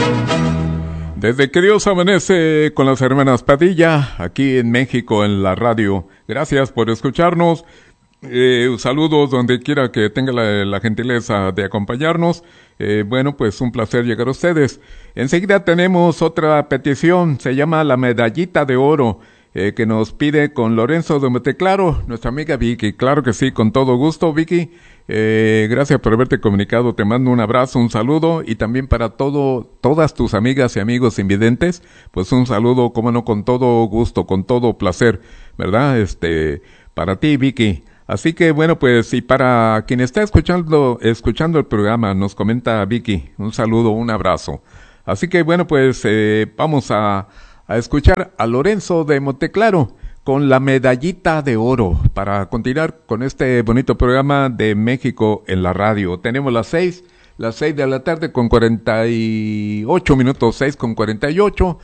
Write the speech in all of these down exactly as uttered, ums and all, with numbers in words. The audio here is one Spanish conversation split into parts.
Desde que Dios amanece con las hermanas Padilla, aquí en México, en la radio. Gracias por escucharnos. Eh, saludos donde quiera que tenga la, la gentileza de acompañarnos. Eh, bueno, pues un placer llegar a ustedes. Enseguida tenemos otra petición, se llama La Medallita de Oro, eh, que nos pide con Lorenzo de Monteclaro, nuestra amiga Vicky. Claro que sí, con todo gusto, Vicky. Eh, gracias por haberte comunicado, te mando un abrazo, un saludo, y también para todo, todas tus amigas y amigos invidentes, pues un saludo, como no, con todo gusto, con todo placer, ¿verdad? Este, para ti, Vicky. Así que bueno, pues, y para quien está escuchando, escuchando el programa, nos comenta Vicky, un saludo, un abrazo. Así que bueno, pues, eh, vamos a, a escuchar a Lorenzo de Monteclaro con La Medallita de Oro, para continuar con este bonito programa de México en la radio. Tenemos las seis, las seis de la tarde con cuarenta y ocho minutos, seis con cuarenta y ocho.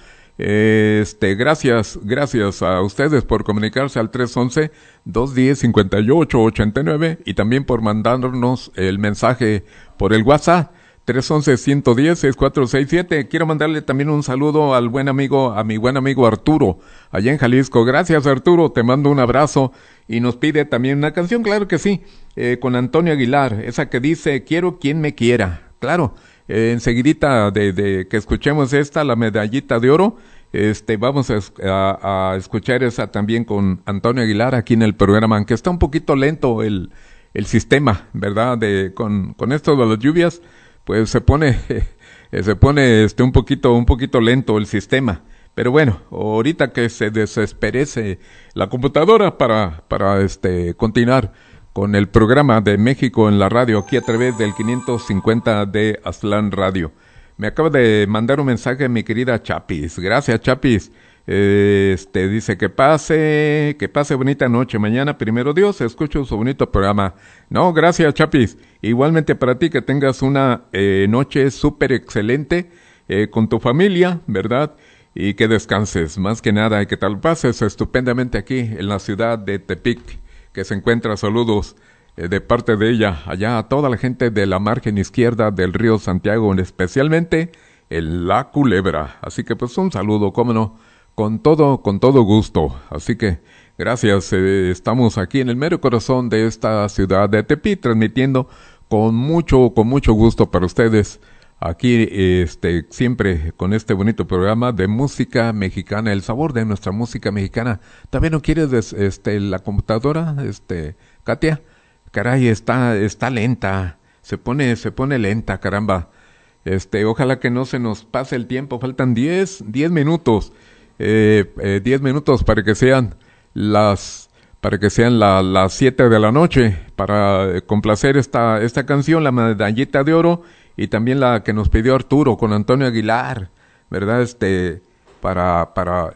Este, gracias, gracias a ustedes por comunicarse al tres once, dos diez, cincuenta y ocho, ochenta y nueve, y también por mandarnos el mensaje por el WhatsApp tres once, ciento diez, sesenta y cuatro sesenta y siete. Quiero mandarle también un saludo al buen amigo, a mi buen amigo Arturo, allá en Jalisco. Gracias, Arturo, te mando un abrazo. Y nos pide también una canción, claro que sí, eh, con Antonio Aguilar, esa que dice, quiero quien me quiera. Claro, eh, enseguidita de, de que escuchemos esta, La Medallita de Oro, este, vamos a, a, a escuchar esa también con Antonio Aguilar aquí en el programa, aunque está un poquito lento el, el sistema, ¿verdad? De, con, con esto de las lluvias, pues se pone, eh, se pone este un poquito, un poquito lento el sistema. Pero bueno, ahorita que se desesperece la computadora para, para este, continuar con el programa de México en la radio, aquí a través del quinientos cincuenta de Aztlán Radio. Me acaba de mandar un mensaje mi querida Chapis. Gracias, Chapis. Eh, este, dice que pase, que pase bonita noche. Mañana, primero Dios, escucho su bonito programa. No, gracias, Chapis. Igualmente para ti, que tengas una eh, noche súper excelente eh, con tu familia, ¿verdad? Y que descanses, más que nada, y que tal pases estupendamente aquí en la ciudad de Tepic, que se encuentra. Saludos eh, de parte de ella, allá a toda la gente de la margen izquierda del río Santiago, especialmente en La Culebra. Así que pues un saludo, cómo no, con todo, con todo gusto. Así que gracias, eh, estamos aquí en el mero corazón de esta ciudad de Tepic, transmitiendo con mucho, con mucho gusto para ustedes. Aquí, este, siempre con este bonito programa de música mexicana, el sabor de nuestra música mexicana. ¿También no quieres, des, este, la computadora, este, Katia? Caray, está, está lenta, se pone, se pone lenta, caramba. Este, ojalá que no se nos pase el tiempo, faltan diez, diez minutos, eh, eh, diez minutos para que sean las, para que sean la, las siete de la noche, para complacer esta, esta canción, La Medallita de Oro. Y también la que nos pidió Arturo con Antonio Aguilar, ¿verdad? Este, para, para,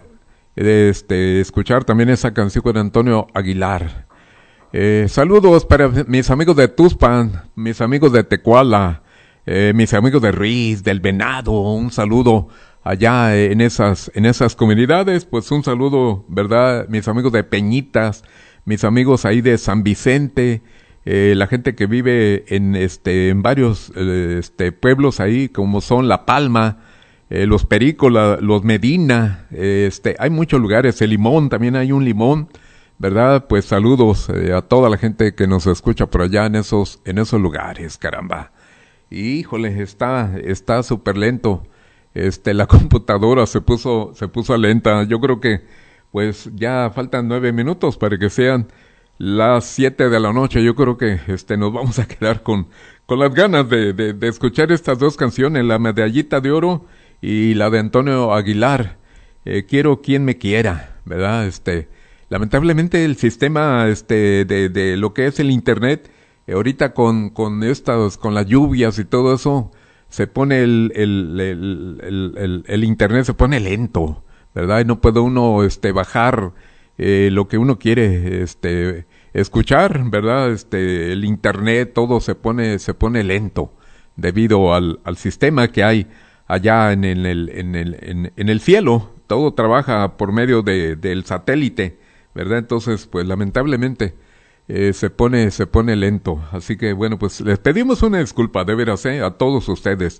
este, escuchar también esa canción con Antonio Aguilar. Eh, saludos para mis amigos de Tuspan, mis amigos de Tecuala, eh, mis amigos de Ruiz, del Venado, un saludo allá en esas, en esas comunidades, pues un saludo, ¿verdad? Mis amigos de Peñitas, mis amigos ahí de San Vicente, Eh, la gente que vive en este en varios eh, este pueblos ahí, como son La Palma, eh, Los Perícola, Los Medina, eh, este hay muchos lugares, el Limón, también hay un Limón, ¿verdad? Pues saludos eh, a toda la gente que nos escucha por allá en esos en esos lugares, caramba. Híjole, está está súper lento. Este la computadora se puso se puso lenta. Yo creo que pues ya faltan nueve minutos para que sean las siete de la noche. Yo creo que este nos vamos a quedar con con las ganas de, de, de escuchar estas dos canciones, La Medallita de Oro y la de Antonio Aguilar, eh, Quiero quien me quiera, ¿verdad? Este, lamentablemente el sistema este de, de lo que es el internet, eh, ahorita con con estas, con las lluvias y todo eso, se pone el el, el, el, el, el internet se pone lento, ¿verdad? Y no puede uno este bajar Eh, lo que uno quiere este escuchar, ¿verdad? Este el internet, todo se pone se pone lento debido al, al sistema que hay allá en el en el en, en el cielo. Todo trabaja por medio de del satélite, ¿verdad? Entonces, pues lamentablemente eh, se pone se pone lento. Así que bueno, pues les pedimos una disculpa de veras, ¿eh? A todos ustedes.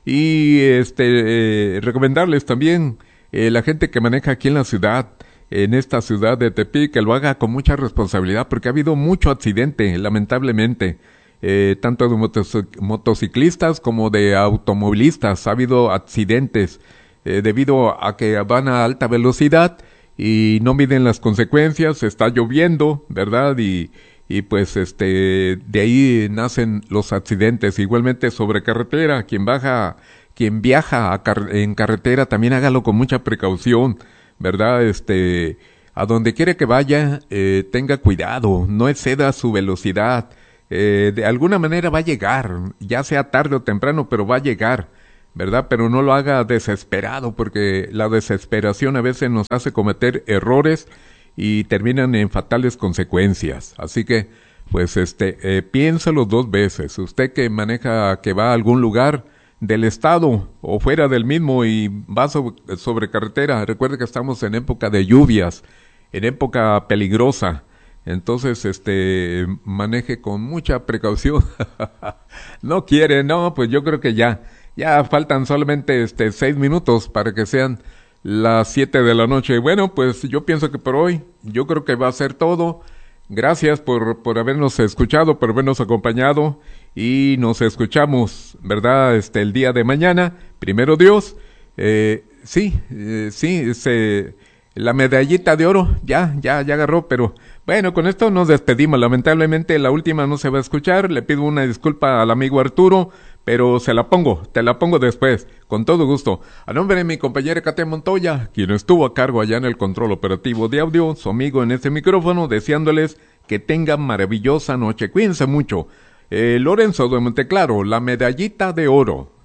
Y este eh, recomendarles también eh, la gente que maneja aquí en la ciudad, en esta ciudad de Tepic, que lo haga con mucha responsabilidad, porque ha habido mucho accidente, lamentablemente, eh, tanto de motos, motociclistas como de automovilistas. Ha habido accidentes eh, debido a que van a alta velocidad y no miden las consecuencias. Está lloviendo, ¿verdad? Y, y pues este de ahí nacen los accidentes. Igualmente sobre carretera, quien baja, quien viaja a car- en carretera también hágalo con mucha precaución, ¿verdad? Este, a donde quiere que vaya, eh, tenga cuidado, no exceda su velocidad. Eh, de alguna manera va a llegar, ya sea tarde o temprano, pero va a llegar, ¿verdad? Pero no lo haga desesperado, porque la desesperación a veces nos hace cometer errores y terminan en fatales consecuencias. Así que, pues, este, eh, piénsalo dos veces. Usted que maneja, que va a algún lugar del estado o fuera del mismo y va sobre, sobre carretera, recuerde que estamos en época de lluvias, en época peligrosa. Entonces, este, maneje con mucha precaución. No quiere, no, pues yo creo que ya, ya faltan solamente, este, seis minutos para que sean las siete de la noche. Bueno, pues yo pienso que por hoy, yo creo que va a ser todo. Gracias por, por habernos escuchado, por habernos acompañado y nos escuchamos, ¿verdad? Este, el día de mañana, primero Dios. Eh, sí, eh, sí, se, la medallita de oro, ya, ya, ya agarró, pero bueno, con esto nos despedimos. Lamentablemente la última no se va a escuchar. Le pido una disculpa al amigo Arturo, pero se la pongo, te la pongo después, con todo gusto. A nombre de mi compañera Katia Montoya, quien estuvo a cargo allá en el control operativo de audio, su amigo en este micrófono, deseándoles que tengan maravillosa noche. Cuídense mucho. Eh, Lorenzo de Monteclaro, la medallita de oro.